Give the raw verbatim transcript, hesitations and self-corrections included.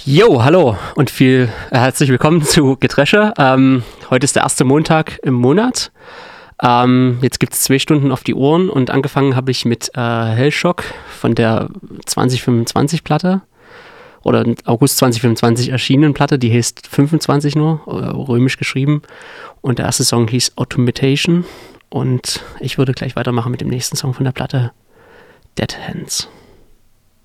Jo, hallo und viel äh, herzlich willkommen zu Getresche. Ähm, heute ist der erste Montag im Monat. Ähm, jetzt gibt es zwei Stunden auf die Ohren und angefangen habe ich mit äh, Hellshock von der zwanzig fünfundzwanzig Platte oder August zwanzig fünfundzwanzig erschienenen Platte, die heißt fünfundzwanzig nur, äh, römisch geschrieben, und der erste Song hieß Automation und ich würde gleich weitermachen mit dem nächsten Song von der Platte, Dead Hands.